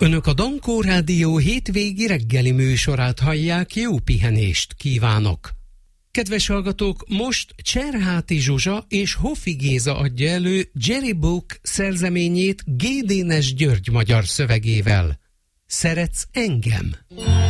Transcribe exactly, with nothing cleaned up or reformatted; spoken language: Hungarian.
Önök a Dankó Rádió hétvégi reggeli műsorát hallják, jó pihenést kívánok! Kedves hallgatók, most Cserháti Zsuzsa és Hofi Géza adja elő Jerry Book szerzeményét G. Dénes György magyar szövegével. Szeretsz engem?